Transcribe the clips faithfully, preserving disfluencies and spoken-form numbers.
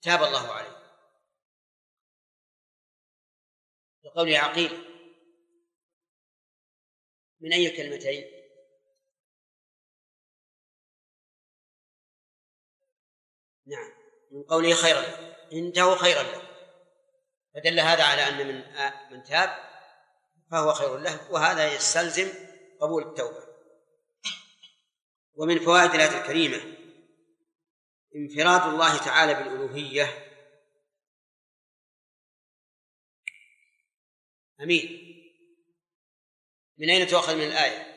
تاب الله عليه. لقول عقيل من أي كلمتين؟ نعم، من قوله خيرا له، انتهوا خيرا له، فدل هذا على أن من من تاب فهو خير له، وهذا يستلزم قبول التوبة. ومن فوائد الآية الكريمة انفراد الله تعالى بالألوهية. أمين، من أين تؤخذ من الآية؟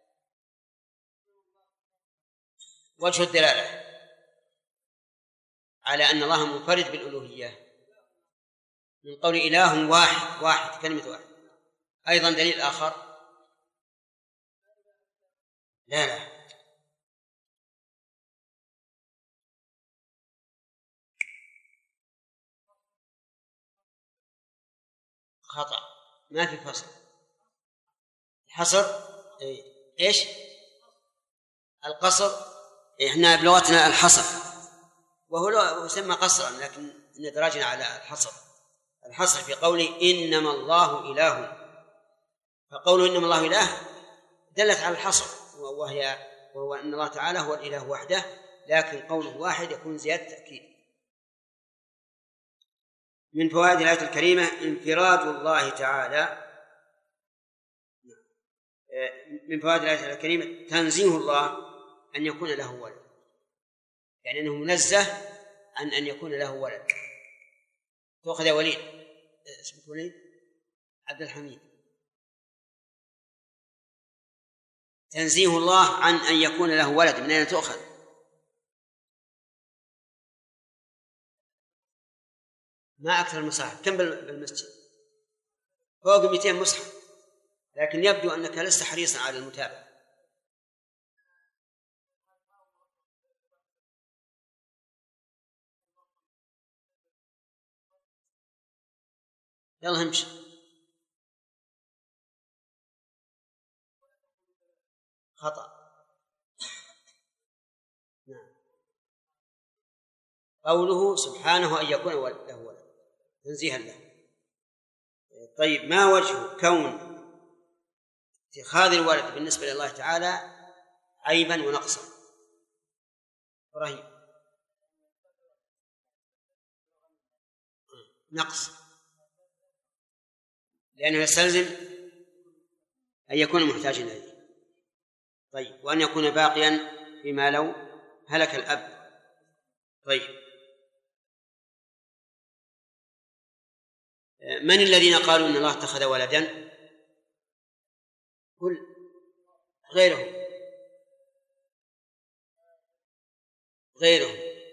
وجه الدلالة على أن الله منفرد بالألوهية من قول إله واحد، واحد كلمة واحد. أيضا دليل آخر، لا لا خطأ، ما في فصل. الحصر إيش؟ القصر إحنا بلغتنا الحصر، وهو يسمى قصرا، لكن ندرجنا على الحصر. الحصر في قوله إنما الله إله، فقوله إنما الله إله دلت على الحصر، وهي وهو أن الله تعالى هو الإله وحده، لكن قوله واحد يكون زيادة تأكيد. من فوائد الآية الكريمة انفراد الله تعالى. من فوائد الآية الكريمة تنزيه الله أن يكون له ولد، يعني أنه منزه عن أن يكون له ولد. تأخذ يا وليد، اسمك وليد عبد الحميد. تنزيه الله عن أن يكون له ولد، من أين تأخذ؟ ما أكثر المصاحف، كم بالمسجد؟ فوق مئتين مصحف، لكن يبدو أنك لست حريصا على المتابعة. يلا همشي. خطأ. نعم، قوله سبحانه أن يكون له ولد تنزيها له. طيب، ما وجه كون اتخاذ الولد بالنسبة لله تعالى عيبا ونقصا؟ إبراهيم. نقص، لأنه يستلزم أن يكون محتاجا إليه. طيب، وأن يكون باقيا فيما لو هلك الأب. طيب، من الذين قالوا إن الله اتخذ ولدا؟ قل غيره غيره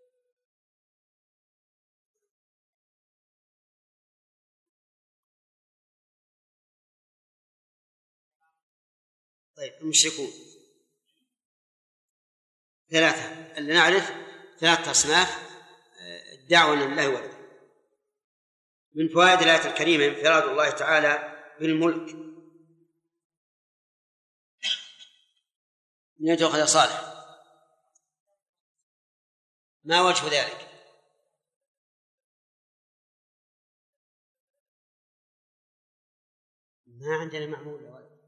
طيب، المشركون ثلاثة، اللي نعرف ثلاثة أصناف الدعوة لله ولد. من فوائد الآية الكريمة انفراد الله تعالى بالملك. من يتأخذ صالح؟ ما وجه ذلك؟ ما عندنا معمول يا ولد.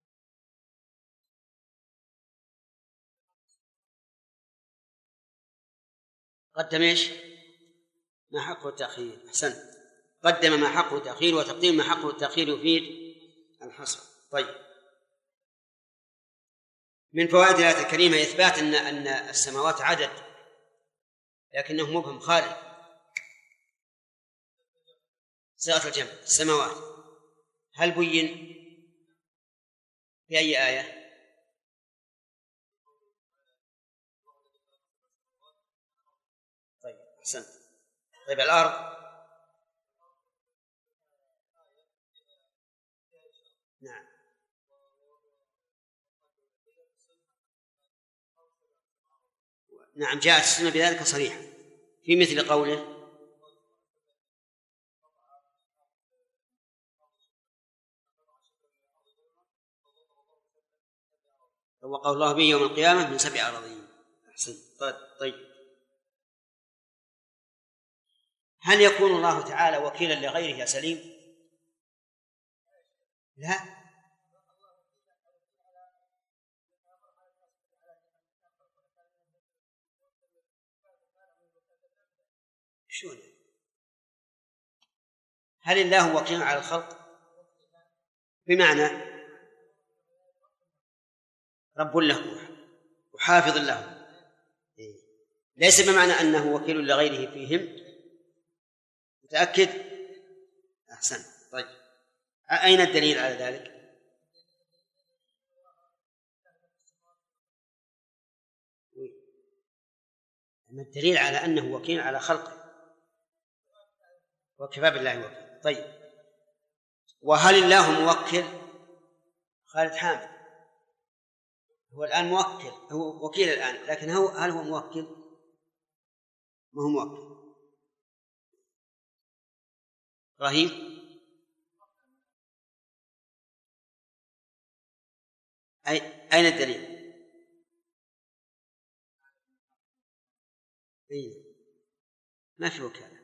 قدم ايش؟ ما حقه التأخير. أحسنت، قدم ما حقه التأخير، وتقديم ما حقه التأخير يفيد الحصر. طيب، من فوائد الآية الكريمة إثبات أن أن السماوات عدد، لكنه مبهم خارج صيغة الجمع. السماوات هل بين في أي آية؟ طيب، أحسنت. طيب، الأرض؟ نعم. نعم، جاءت السنة بذلك صريحة في مثل قوله وقال الله به يوم القيامة من سبع أراضين. أحسن. طيب. هل يكون الله تعالى وكيلا لغيره يا سليم؟ لا. شو؟ هل الله وكيل على الخلق؟ بمعنى رب له وحافظ له، ليس بمعنى أنه وكيل لغيره فيهم. متأكد؟ أحسن. طيب أين الدليل على ذلك؟ الدليل على أنه وكيل على خلقه، وكفى بالله وكيل. طيب وهل الله موكل؟ خالد حامد هو الآن موكل، هو وكيل الآن، لكن هو هل هو موكل؟ ما هو موكل. إبراهيم؟ أي أين الدليل؟ أين؟ ما في وكالة.